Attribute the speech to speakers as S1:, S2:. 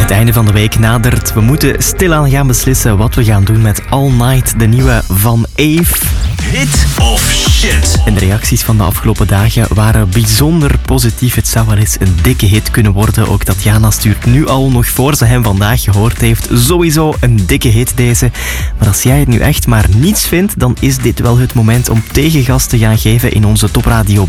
S1: Het einde van de week nadert. We moeten stilaan gaan beslissen wat we gaan doen met All Night, de nieuwe van Eve.
S2: Hit of shit?
S1: En de reacties van de afgelopen dagen waren bijzonder positief. Het zou wel eens een dikke hit kunnen worden. Ook Tatjana stuurt nu al, nog voor ze hem vandaag gehoord heeft, sowieso een dikke hit deze. Maar als jij het nu echt maar niets vindt, dan is dit wel het moment om tegengas te gaan geven in onze Top Radio